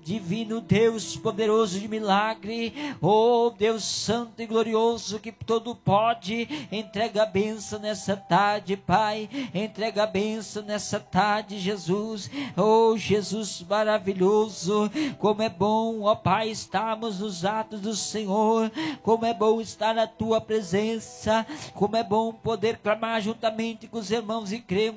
divino Deus poderoso de milagre, oh Deus santo e glorioso que todo pode, entrega a bênção nessa tarde, Pai, entrega a bênção nessa tarde, Jesus, oh Jesus maravilhoso, como é bom, ó Pai, estarmos nos atos do Senhor, como é bom estar na Tua presença, como é bom poder clamar juntamente com os irmãos e cremos